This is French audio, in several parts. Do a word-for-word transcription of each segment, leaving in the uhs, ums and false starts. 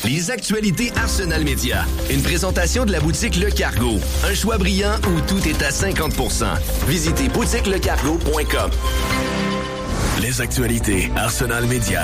Les actualités Arsenal Média. Une présentation de la boutique Le Cargo. Un choix brillant où tout est à cinquante pour cent. Visitez boutique le cargo point com. Les actualités Arsenal Média.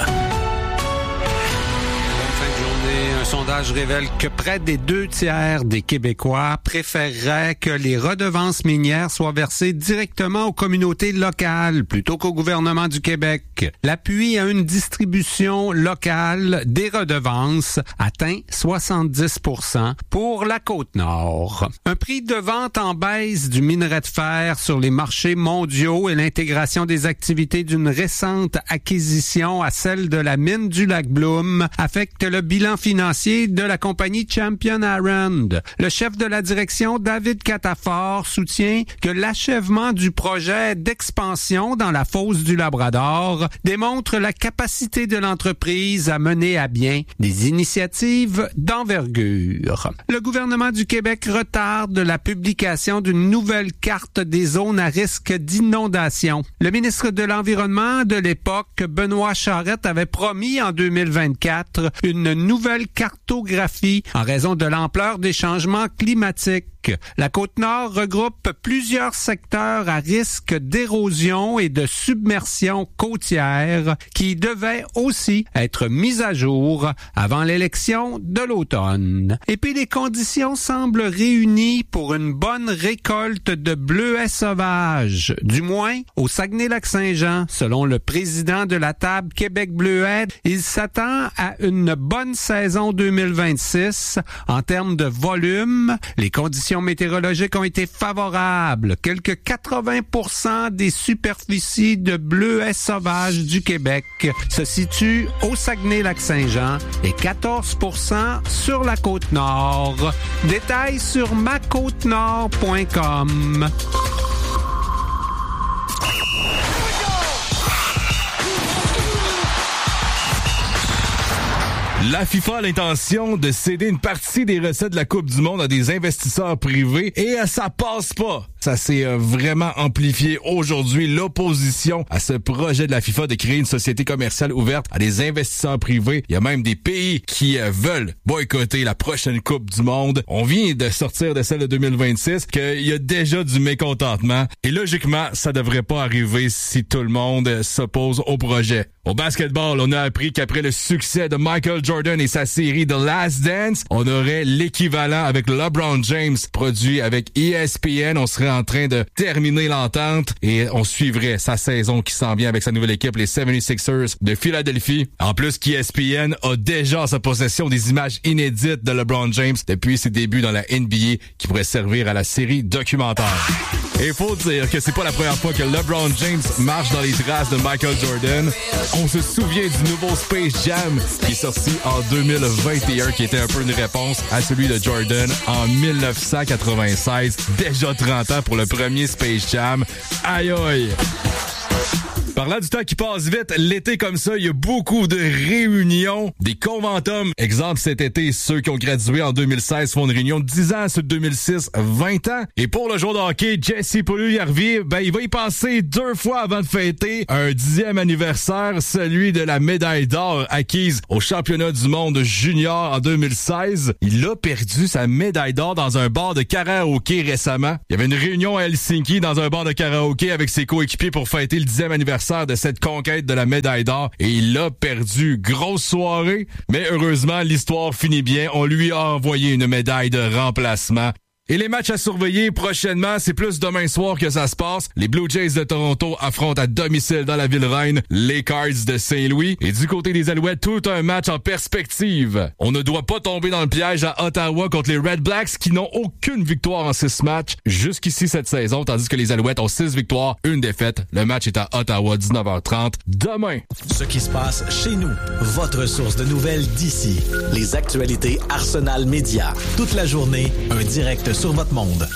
Un sondage révèle que près des deux tiers des Québécois préféreraient que les redevances minières soient versées directement aux communautés locales plutôt qu'au gouvernement du Québec. L'appui à une distribution locale des redevances atteint soixante-dix pour cent pour la Côte-Nord. Un prix de vente en baisse du minerai de fer sur les marchés mondiaux et l'intégration des activités d'une récente acquisition à celle de la mine du lac Bloom affectent le bilan financier de la compagnie Champion Iron. Le chef de la direction, David Catafort, soutient que l'achèvement du projet d'expansion dans la fosse du Labrador démontre la capacité de l'entreprise à mener à bien des initiatives d'envergure. Le gouvernement du Québec retarde la publication d'une nouvelle carte des zones à risque d'inondation. Le ministre de l'Environnement de l'époque, Benoît Charette, avait promis en deux mille vingt-quatre une nouvelle cartographie en raison de l'ampleur des changements climatiques. La Côte-Nord regroupe plusieurs secteurs à risque d'érosion et de submersion côtière qui devaient aussi être mis à jour avant l'élection de l'automne. Et puis les conditions semblent réunies pour une bonne récolte de bleuets sauvages, du moins au Saguenay-Lac-Saint-Jean. Selon le président de la table Québec Bleuets, il s'attend à une bonne saison deux mille vingt-six. En termes de volume, les conditions météorologiques ont été favorables. Quelque quatre-vingts pour cent des superficies de bleuets sauvages du Québec se situent au Saguenay-Lac-Saint-Jean et quatorze pour cent sur la Côte-Nord. Détails sur ma côte nord point com. La FIFA a l'intention de céder une partie des recettes de la Coupe du Monde à des investisseurs privés et ça passe pas. Ça s'est euh, vraiment amplifié aujourd'hui, l'opposition à ce projet de la FIFA de créer une société commerciale ouverte à des investisseurs privés. Il y a même des pays qui euh, veulent boycotter la prochaine Coupe du Monde. On vient de sortir de celle de deux mille vingt-six, qu'il y a déjà du mécontentement. Et logiquement, ça devrait pas arriver si tout le monde euh, s'oppose au projet. Au basketball, on a appris qu'après le succès de Michael Jordan et sa série The Last Dance, on aurait l'équivalent avec LeBron James, produit avec E S P N. On serait en train de terminer l'entente et on suivrait sa saison qui s'en vient avec sa nouvelle équipe, les soixante-sixers de Philadelphie. En plus, qu'E S P N a déjà en sa possession des images inédites de LeBron James depuis ses débuts dans la N B A qui pourraient servir à la série documentaire. Et faut dire que c'est pas la première fois que LeBron James marche dans les traces de Michael Jordan. On se souvient du nouveau Space Jam qui est sorti en deux mille vingt et un, qui était un peu une réponse à celui de Jordan en dix-neuf cent quatre-vingt-seize. Déjà trente ans pour le premier Space Jam. Aïe aïe! Parlant du temps qui passe vite, l'été comme ça, il y a beaucoup de réunions, des conventums. Exemple, cet été, ceux qui ont gradué en deux mille seize font une réunion de dix ans, ceux de deux mille six, vingt ans. Et pour le joueur de hockey, Jesse Puljujarvi, ben, il va y passer deux fois avant de fêter un dixième anniversaire, celui de la médaille d'or acquise au championnat du monde junior en deux mille seize. Il a perdu sa médaille d'or dans un bar de karaoké récemment. Il y avait une réunion à Helsinki dans un bar de karaoké avec ses coéquipiers pour fêter le dixième anniversaire de cette conquête de la médaille d'or et il a perdu. Grosse soirée, mais heureusement, l'histoire finit bien. On lui a envoyé une médaille de remplacement. Et les matchs à surveiller prochainement, c'est plus demain soir que ça se passe. Les Blue Jays de Toronto affrontent à domicile dans la ville reine les Cards de Saint-Louis. Et du côté des Alouettes, tout un match en perspective. On ne doit pas tomber dans le piège à Ottawa contre les Red Blacks qui n'ont aucune victoire en six matchs jusqu'ici cette saison, tandis que les Alouettes ont six victoires, une défaite. Le match est à Ottawa, dix-neuf heures trente, demain. Ce qui se passe chez nous, votre source de nouvelles d'ici. Les actualités Arsenal Média. Toute la journée, un direct sur votre monde.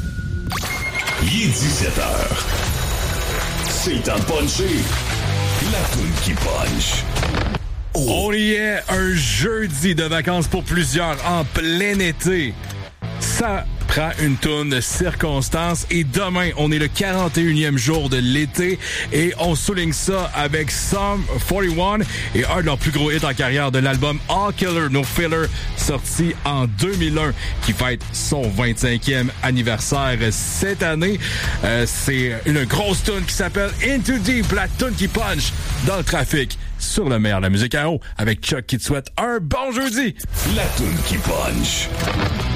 Il est dix-sept heures. C'est le temps de puncher. La poule qui punch. Oh. On y est, un jeudi de vacances pour plusieurs en plein été. Ça prend une toune circonstance. Et demain, on est le quarante et unième jour de l'été et on souligne ça avec Sum quarante et et un de leurs plus gros hits en carrière de l'album All Killer No Filler, sorti en deux mille un, qui fête son vingt-cinquième anniversaire cette année. Euh, c'est une grosse tune qui s'appelle Into Deep, la tune qui punch dans le trafic sur le meilleur de la musique à eau, avec Chuck qui te souhaite un bon jeudi. La tune qui punch.